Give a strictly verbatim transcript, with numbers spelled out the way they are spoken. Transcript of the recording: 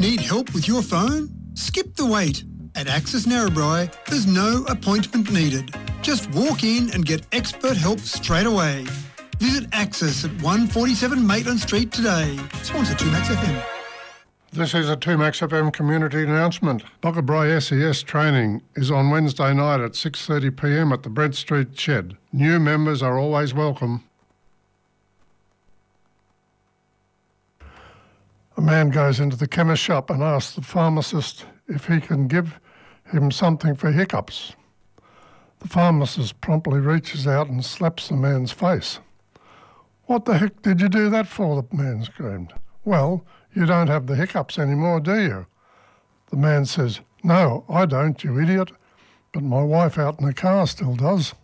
Need help with your phone? Skip the wait. At Access Narrabri, there's no appointment needed. Just walk in and get expert help straight away. Visit Access at one forty-seven Maitland Street today. Sponsor two Max F M. This is a two Max F M community announcement. Boggabri S E S training is on Wednesday night at six thirty p m at the Brent Street Shed. New members are always welcome. A man goes into the chemist shop and asks the pharmacist if he can give him something for hiccups. The pharmacist promptly reaches out and slaps the man's face. "What the heck did you do that for?" the man screamed. "Well, you don't have the hiccups anymore, do you?" The man says, "No, I don't, you idiot, but my wife out in the car still does."